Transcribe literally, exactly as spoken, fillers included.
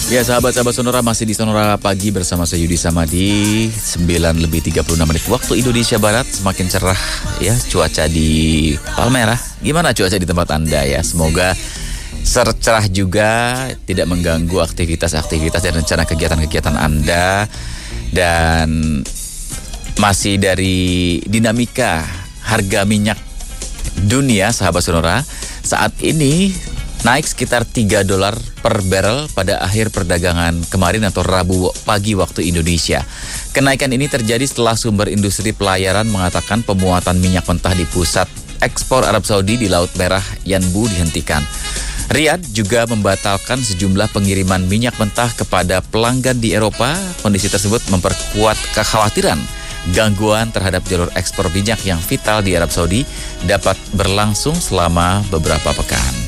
Ya sahabat-sahabat Sonora, masih di Sonora Pagi bersama saya Yudi Samadi. Sembilan lebih tiga puluh enam menit waktu Indonesia Barat. Semakin cerah ya cuaca di Palmerah. Gimana cuaca di tempat Anda ya? Semoga cerah juga, tidak mengganggu aktivitas-aktivitas dan rencana kegiatan-kegiatan Anda. Dan masih dari dinamika harga minyak dunia, sahabat Sonora, saat ini naik sekitar tiga dolar per barrel pada akhir perdagangan kemarin atau Rabu pagi waktu Indonesia. Kenaikan ini terjadi setelah sumber industri pelayaran mengatakan pemuatan minyak mentah di pusat ekspor Arab Saudi di Laut Merah Yanbu dihentikan. Riyadh juga membatalkan sejumlah pengiriman minyak mentah kepada pelanggan di Eropa. Kondisi tersebut memperkuat kekhawatiran gangguan terhadap jalur ekspor minyak yang vital di Arab Saudi dapat berlangsung selama beberapa pekan.